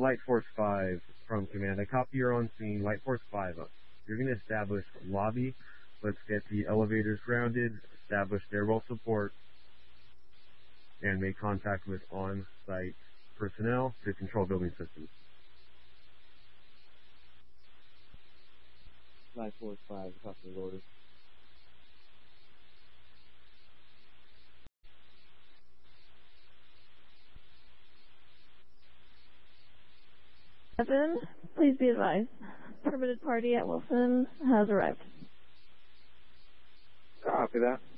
Light Force 5 from Command. I copy you're on scene. Light Force 5 up. You're going to establish lobby. Let's get the elevators grounded, establish stairwell support, and make contact with on-site personnel to control building systems. Light Force 5, copy the orders. Evan, please be advised. Permitted party at Wilson has arrived. Copy that.